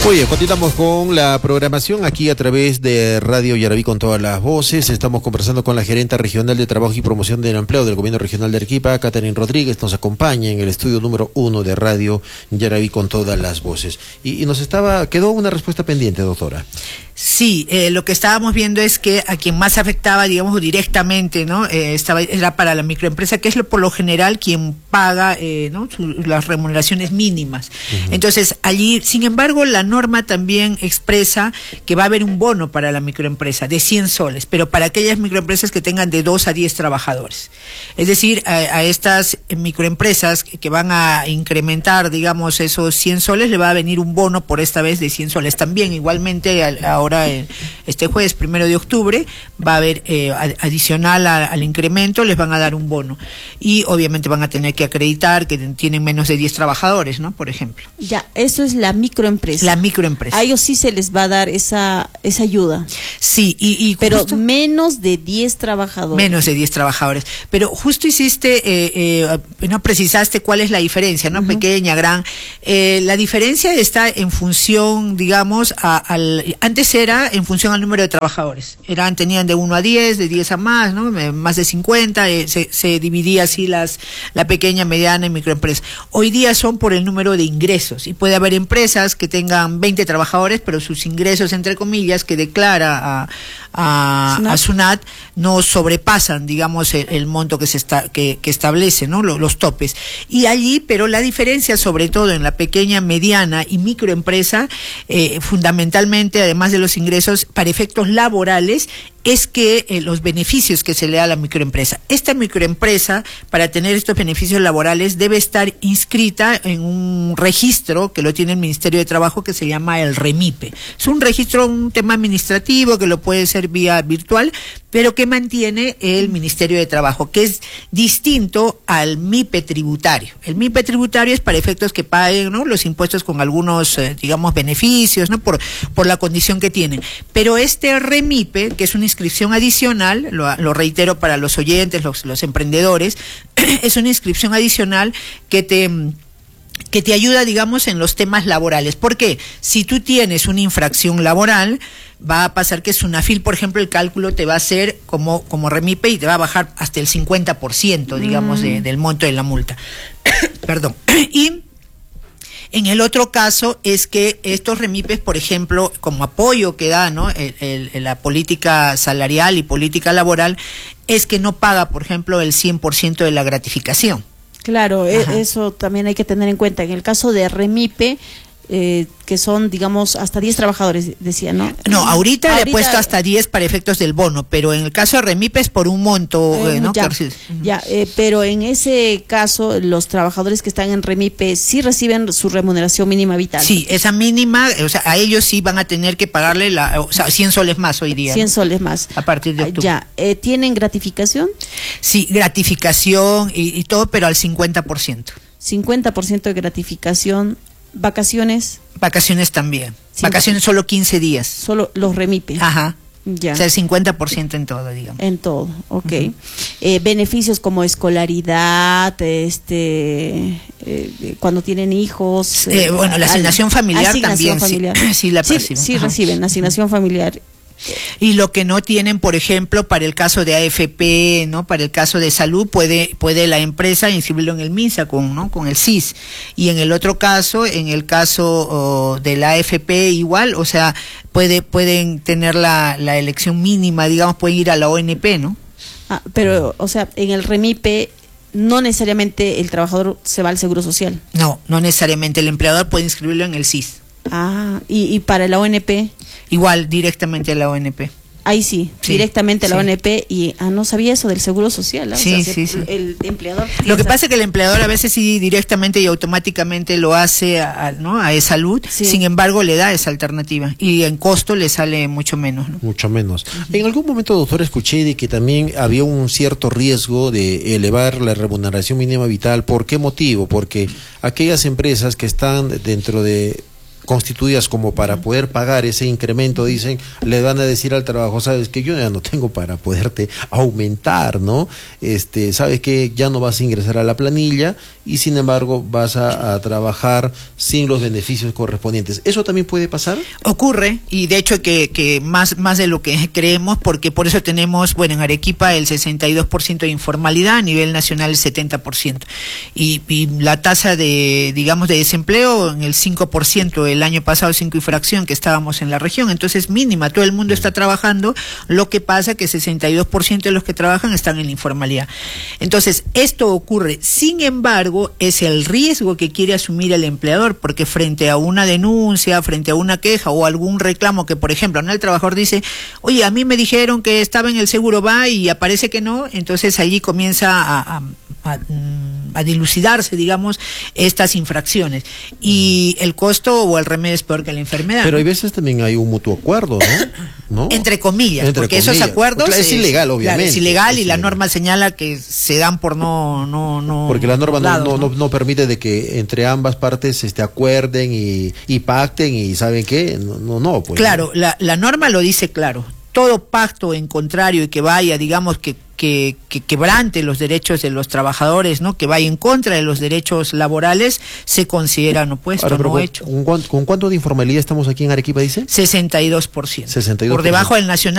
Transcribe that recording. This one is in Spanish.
Muy bien, continuamos con la programación aquí a través de Radio Yaraví con todas las voces. Estamos conversando con la gerenta regional de Trabajo y Promoción del Empleo del Gobierno Regional de Arequipa, Catherine Rodríguez, nos acompaña en el estudio número 1 de Radio Yaraví con todas las voces. Y quedó una respuesta pendiente, doctora. Sí, lo que estábamos viendo es que a quien más afectaba, digamos, directamente, ¿no? Era para la microempresa, que es por lo general quien paga, ¿no? Las remuneraciones mínimas. Entonces, allí, sin embargo, la norma también expresa que va a haber un bono para la microempresa de 100 soles, pero para aquellas microempresas que tengan de 2 a 10 trabajadores. Es decir, a estas microempresas que van a incrementar, digamos, esos 100 soles, le va a venir un bono por esta vez de 100 soles. También, igualmente, ahora este jueves 1 de octubre va a haber adicional al incremento, les van a dar un bono y obviamente van a tener que acreditar que tienen menos de 10 trabajadores, ¿no? Por ejemplo. Ya, eso es la microempresa. La microempresa. A ellos sí se les va a dar esa ayuda. Sí, pero menos de 10 trabajadores. Menos de 10 trabajadores. Pero justo hiciste, no precisaste cuál es la diferencia, ¿no? Pequeña, gran. La diferencia está en función, digamos, antes era en función al número de trabajadores. Tenían de 1 a 10, de 10 a más, ¿no? Más de 50, se dividía así la pequeña, mediana y microempresa. Hoy día son por el número de ingresos y puede haber empresas que tengan 20 trabajadores, pero sus ingresos, entre comillas, que declara a SUNAT no sobrepasan, digamos, el monto que establece, ¿no? Los topes. Y allí, pero la diferencia, sobre todo en la pequeña, mediana y microempresa, fundamentalmente, además de los ingresos, para efectos laborales, es que los beneficios que se le da a la microempresa. Esta microempresa, para tener estos beneficios laborales, debe estar inscrita en un registro que lo tiene el Ministerio de Trabajo, que se llama el REMIPE. Es un registro, un tema administrativo que lo puede ser vía virtual, pero que mantiene el Ministerio de Trabajo, que es distinto al MIPE tributario. El MIPE tributario es para efectos que paguen, ¿no?, los impuestos con algunos, digamos, beneficios, ¿no?, por la condición que tienen. Pero este REMIPE, que es una inscripción adicional, lo reitero para los oyentes, los emprendedores, es una inscripción adicional que te ayuda, digamos, en los temas laborales. ¿Por qué? Si tú tienes una infracción laboral, va a pasar que SUNAFIL, por ejemplo, el cálculo te va a hacer como REMIPE y te va a bajar hasta el 50%, digamos, del monto de la multa. Perdón. Y en el otro caso es que estos REMIPES, por ejemplo, como apoyo que da, ¿no?, la política salarial y política laboral, es que no paga, por ejemplo, el 100% de la gratificación. Claro, eso también hay que tener en cuenta. En el caso de REMIPE, que son, digamos, hasta 10 trabajadores, decía, ¿no? No, ahorita le he puesto hasta 10 para efectos del bono, pero en el caso de REMIPE es por un monto, ¿no? Pero en ese caso, los trabajadores que están en REMIPE sí reciben su remuneración mínima vital. Sí, esa mínima, o sea, a ellos sí van a tener que pagarle 100 soles más hoy día. 100 ¿no? soles más. A partir de octubre. Ya, ¿tienen gratificación? Sí, gratificación y todo, pero al 50%. 50% de gratificación. ¿Vacaciones? Vacaciones también. Vacaciones solo 15 días. Solo los REMIPE. Ajá. Ya. O sea, el 50% en todo, digamos. En todo, ok. Beneficios como escolaridad, cuando tienen hijos. Bueno, la asignación familiar también. Familiar. Sí, la reciben. Sí, reciben asignación familiar. Y lo que no tienen, por ejemplo, para el caso de AFP, ¿no?, para el caso de salud, puede la empresa inscribirlo en el MINSA con el SIS. Y en el otro caso, en el caso de la AFP igual, o sea, pueden tener la elección mínima, digamos, pueden ir a la ONP, ¿no? Pero, o sea, en el REMIPE no necesariamente el trabajador se va al Seguro Social. No necesariamente. El empleador puede inscribirlo en el SIS. ¿Y para la ONP? Igual, directamente a la ONP. Ahí sí, directamente a la ONP. Y no sabía eso del Seguro Social. Sí. El empleador. Lo que pasa es que el empleador a veces sí directamente y automáticamente lo hace a salud, sin embargo le da esa alternativa y en costo le sale mucho menos, ¿no? Mucho menos. En algún momento, doctor, escuché de que también había un cierto riesgo de elevar la remuneración mínima vital. ¿Por qué motivo? Porque aquellas empresas que están dentro de constituidas como para poder pagar ese incremento, dicen, le van a decir al trabajo, sabes que yo ya no tengo para poderte aumentar, ¿no? Sabes que ya no vas a ingresar a la planilla y sin embargo vas a trabajar sin los beneficios correspondientes. ¿Eso también puede pasar? Ocurre, y de hecho que más de lo que creemos, porque por eso tenemos, bueno, en Arequipa el 62% de informalidad, a nivel nacional el 70%, y la tasa de desempleo en el 5%, el año pasado 5 y fracción que estábamos en la región, entonces mínima, todo el mundo está trabajando, lo que pasa que 62% de los que trabajan están en la informalidad. Entonces, esto ocurre, sin embargo, es el riesgo que quiere asumir el empleador, porque frente a una denuncia, frente a una queja o algún reclamo que, por ejemplo, ¿no?, el trabajador dice, oye, a mí me dijeron que estaba en el seguro va y aparece que no, entonces allí comienza a dilucidarse, digamos, estas infracciones. Y el costo o el remedio es peor que la enfermedad. Pero hay veces también hay un mutuo acuerdo, ¿no? Entre comillas, porque esos acuerdos... Claro, es ilegal, obviamente. Claro, es ilegal y la norma señala que se dan por no... Porque la norma dados, no permite de que entre ambas partes acuerden y pacten y ¿saben qué? No, pues. Claro, la norma lo dice claro. Todo pacto en contrario y que vaya, digamos, que quebrante los derechos de los trabajadores, ¿no?, que vaya en contra de los derechos laborales, se considera no puesto, ahora, no hecho. ¿Con cuánto de informalidad estamos aquí en Arequipa, dice? 62%. 62%. Por debajo del nacional.